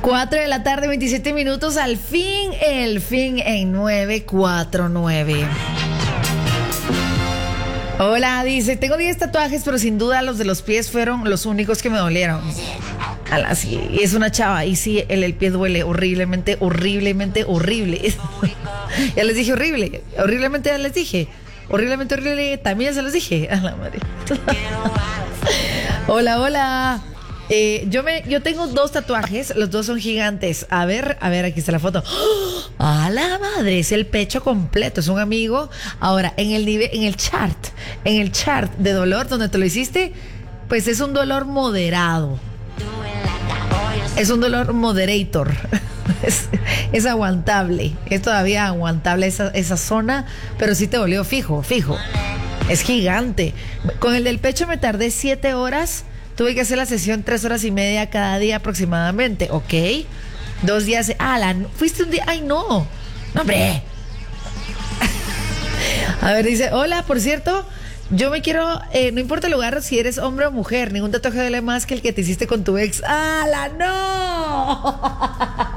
4 de la tarde, 27 minutos. Al fin, el fin en 949. Hola, dice, tengo 10 tatuajes, pero sin duda los de los pies fueron los únicos que me dolieron. Sí, es una chava y sí, el pie duele horriblemente, horriblemente, horrible. Ya les dije horrible, horriblemente ya les dije. Horriblemente horrible, también ya se los dije. A la madre. Hola, hola. Yo tengo 2 tatuajes, los 2 son gigantes. A ver, aquí está la foto. ¡Oh! ¡A la madre! Es el pecho completo, es un amigo. Ahora, en el chart de dolor donde te lo hiciste, pues es un dolor moderado. Es un dolor moderator. Es aguantable. Es todavía aguantable esa zona, pero sí te dolió fijo. Es gigante. Con el del pecho me tardé 7 horas. Tuve que hacer la sesión 3 horas y media cada día aproximadamente. Ok. 2 días. Fuiste un día. Ay, no. No, hombre. A ver, dice, hola, por cierto, yo me quiero, no importa el lugar, si eres hombre o mujer, ningún tatuaje duele más que el que te hiciste con tu ex. ¡No!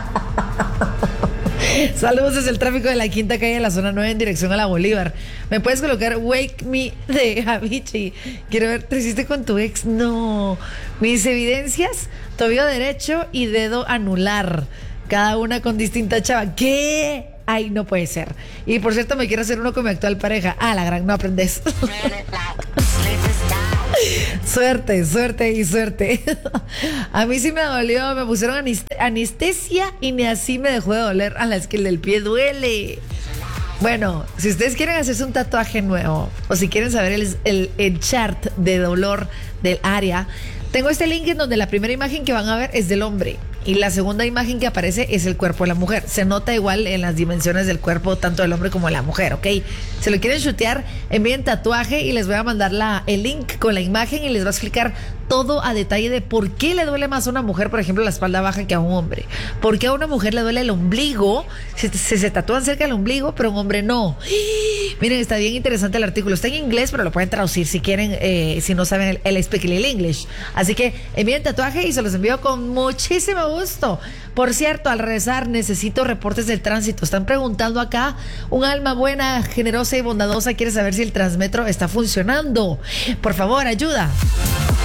Saludos desde el tráfico de la quinta calle de la zona 9 en dirección a la Bolívar. ¿Me puedes colocar Wake Me de Avicii? Quiero ver, ¿te hiciste con tu ex? No. Mis evidencias, tobillo derecho y dedo anular. Cada una con distinta chava. ¿Qué? Ay, no puede ser. Y por cierto, me quiero hacer uno con mi actual pareja. La gran, no aprendes. Suerte. A mí sí me dolió, me pusieron anestesia y ni así me dejó de doler. Es que el del pie duele. Bueno, si ustedes quieren hacerse un tatuaje nuevo o si quieren saber el chart de dolor del área, tengo este link en donde la primera imagen que van a ver es del hombre y la segunda imagen que aparece es el cuerpo de la mujer. Se nota igual en las dimensiones del cuerpo tanto del hombre como de la mujer, ¿ok? Si lo quieren chutear, envíen tatuaje y les voy a mandar el link con la imagen y les va a explicar todo a detalle de por qué le duele más a una mujer, por ejemplo, la espalda baja que a un hombre. ¿Por qué a una mujer le duele el ombligo? Se tatúan cerca del ombligo, pero a un hombre no. Miren, está bien interesante el artículo. Está en inglés, pero lo pueden traducir si quieren, si no saben el speak English. Así que envíen tatuaje y se los envío con muchísimo gusto. Por cierto, al regresar necesito reportes del tránsito. Están preguntando acá, un alma buena, generosa y bondadosa quiere saber si el Transmetro está funcionando. Por favor, ayuda.